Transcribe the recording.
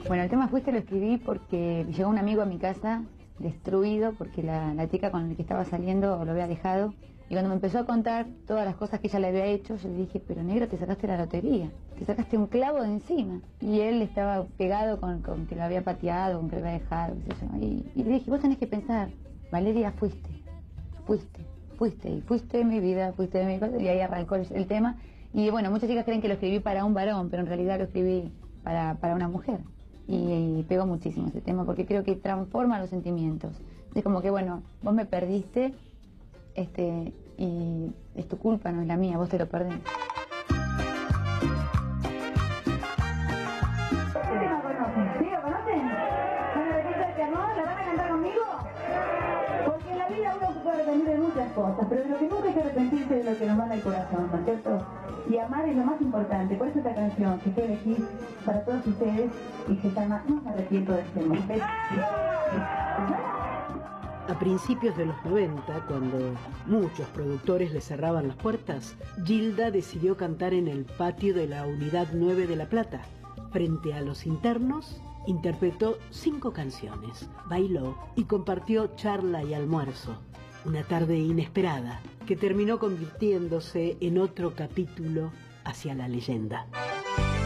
Bueno, el tema Fuiste lo escribí porque llegó un amigo a mi casa destruido porque la chica con la que estaba saliendo lo había dejado. Y cuando me empezó a contar todas las cosas que ella le había hecho, yo le dije, pero negro, te sacaste la lotería, te sacaste un clavo de encima. Y él estaba pegado con que lo había pateado, con que lo había dejado, qué sé yo. Y le dije, vos tenés que pensar, Valeria, fuiste, y fuiste mi vida, fuiste mi cosa, y ahí arrancó el tema. Y bueno, muchas chicas creen que lo escribí para un varón, pero en realidad lo escribí para una mujer. Y pegó muchísimo ese tema porque creo que transforma los sentimientos. Es como que, bueno, vos me perdiste, y es tu culpa, no es la mía, vos te lo perdés. ¿Qué tema conocen? ¿Sí lo conocen? ¿Van a decir este amor? ¿La van a cantar conmigo? Porque en la vida uno se puede arrepentir de muchas cosas, pero de lo que nunca hay que arrepentirse de lo que nos manda el corazón, ¿no es cierto? Y amar es lo más importante, por eso esta canción que elegí para todos ustedes y se llama No me arrepiento de este amor. A principios de los 90, cuando muchos productores le cerraban las puertas, Gilda decidió cantar en el patio de la Unidad 9 de La Plata. Frente a los internos, interpretó 5 canciones, bailó y compartió charla y almuerzo. Una tarde inesperada que terminó convirtiéndose en otro capítulo hacia la leyenda.